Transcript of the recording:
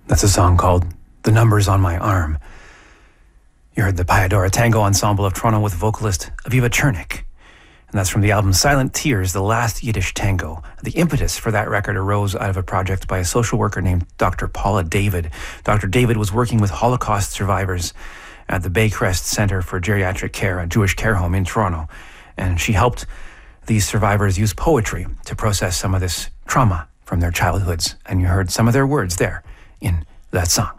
That's a song called The Numbers on My Arm. You heard the Payadora Tango Ensemble of Toronto with vocalist Aviva Chernik. And that's from the album Silent Tears, the last Yiddish tango. The impetus for that record arose out of a project by a social worker named Dr. Paula David. Dr. David was working with Holocaust survivors at the Baycrest Center for Geriatric Care, a Jewish care home in Toronto. And she helped these survivors use poetry to process some of this trauma from their childhoods. And you heard some of their words there in that song.